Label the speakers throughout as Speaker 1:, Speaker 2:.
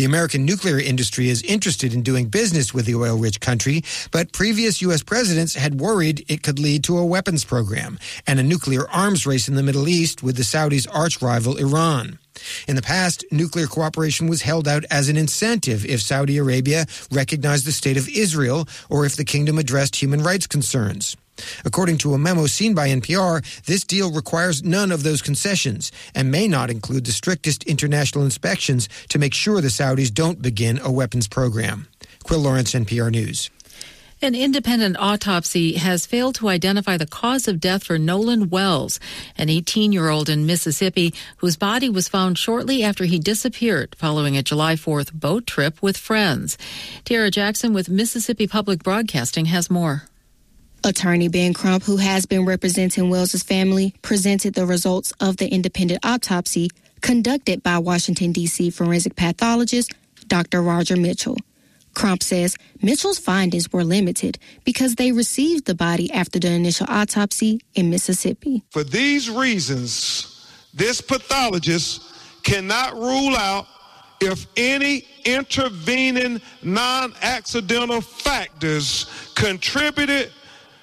Speaker 1: The American nuclear industry is interested in doing business with the oil-rich country, but previous U.S. presidents had worried it could lead to a weapons program and a nuclear arms race in the Middle East with the Saudis' arch-rival Iran. In the past, nuclear cooperation was held out as an incentive if Saudi Arabia recognized the State of Israel or if the kingdom addressed human rights concerns. According to a memo seen by NPR, this deal requires none of those concessions and may not include the strictest international inspections to make sure the Saudis don't begin a weapons program. Quill Lawrence, NPR News.
Speaker 2: An independent autopsy has failed to identify the cause of death for Nolan Wells, an 18-year-old in Mississippi whose body was found shortly after he disappeared following a July 4th boat trip with friends. Tiara Jackson with Mississippi Public Broadcasting has more.
Speaker 3: Attorney Ben Crump, who has been representing Wells' family, presented the results of the independent autopsy conducted by Washington, D.C. forensic pathologist Dr. Roger Mitchell. Crump says Mitchell's findings were limited because they received the body after the initial autopsy in Mississippi.
Speaker 4: For these reasons, this pathologist cannot rule out if any intervening non-accidental factors contributed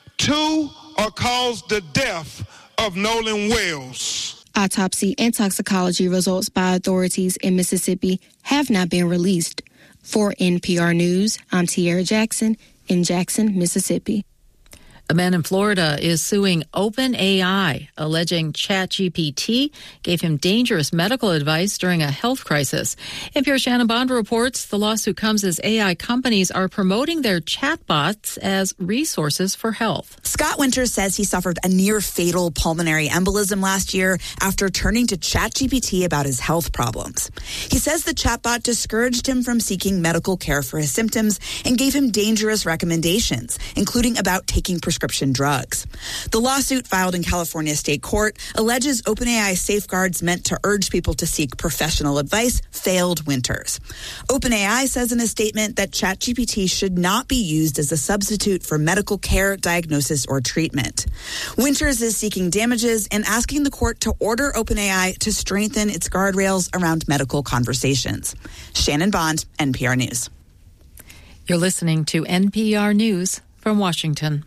Speaker 4: to or caused the death of Nolan Wells.
Speaker 3: Autopsy and toxicology results by authorities in Mississippi have not been released. For NPR News, I'm Tiara Jackson in Jackson, Mississippi.
Speaker 2: A man in Florida is suing OpenAI, alleging ChatGPT gave him dangerous medical advice during a health crisis. NPR's Shannon Bond reports the lawsuit comes as AI companies are promoting their chatbots as resources for health.
Speaker 5: Scott Winters says he suffered a near-fatal pulmonary embolism last year after turning to ChatGPT about his health problems. He says the chatbot discouraged him from seeking medical care for his symptoms and gave him dangerous recommendations, including about taking prescription drugs. The lawsuit filed in California state court alleges OpenAI safeguards meant to urge people to seek professional advice failed Winters. OpenAI says in a statement that ChatGPT should not be used as a substitute for medical care, diagnosis, or treatment. Winters is seeking damages and asking the court to order OpenAI to strengthen its guardrails around medical conversations. Shannon Bond, NPR News.
Speaker 2: You're listening to NPR News from Washington.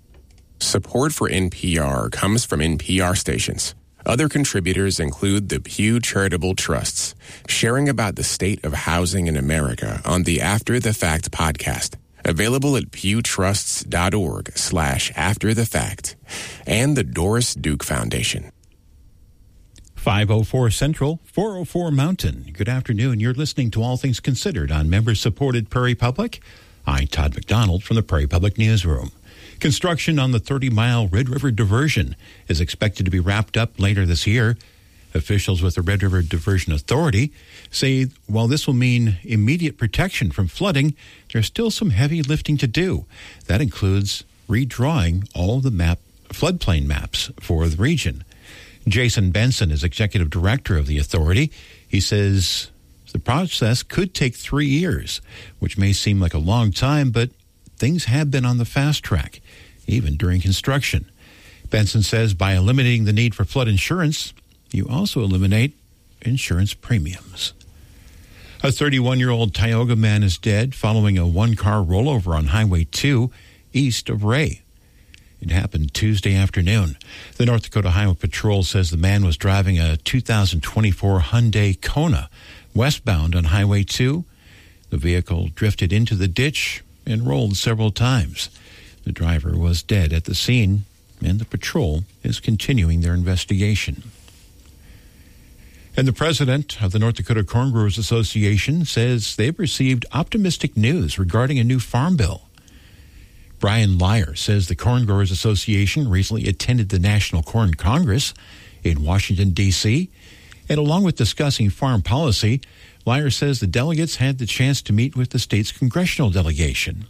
Speaker 6: Support for NPR comes from NPR stations. Other contributors include the Pew Charitable Trusts, sharing about the state of housing in America on the After the Fact podcast, available at pewtrusts.org/afterthefact, and the Doris Duke Foundation.
Speaker 7: 504 Central, 404 Mountain. Good afternoon. You're listening to All Things Considered on member-supported Prairie Public. I'm Todd McDonald from the Prairie Public Newsroom. Construction on the 30-mile Red River diversion is expected to be wrapped up later this year. Officials with the Red River Diversion Authority say while this will mean immediate protection from flooding, there's still some heavy lifting to do. That includes redrawing all the floodplain maps for the region. Jason Benson is executive director of the authority. He says the process could take 3 years, which may seem like a long time, but things have been on the fast track, even during construction. Benson says by eliminating the need for flood insurance, you also eliminate insurance premiums. A 31-year-old Tioga man is dead following a one-car rollover on Highway 2 east of Ray. It happened Tuesday afternoon. The North Dakota Highway Patrol says the man was driving a 2024 Hyundai Kona westbound on Highway 2. The vehicle drifted into the ditch and rolled several times. The driver was dead at the scene, and the patrol is continuing their investigation. And the president of the North Dakota Corn Growers Association says they've received optimistic news regarding a new farm bill. Brian Lyer says the Corn Growers Association recently attended the National Corn Congress in Washington, D.C., and along with discussing farm policy, Lyer says the delegates had the chance to meet with the state's congressional delegation,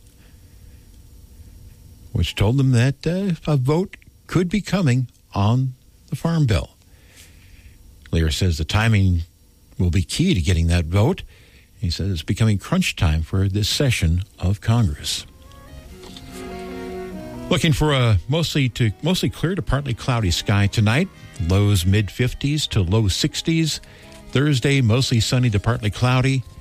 Speaker 7: which told them that a vote could be coming on the farm bill. Lyer says the timing will be key to getting that vote. He says it's becoming crunch time for this session of Congress. Looking for a mostly clear to partly cloudy sky tonight. Lows mid-50s to low 60s. Thursday, mostly sunny to partly cloudy.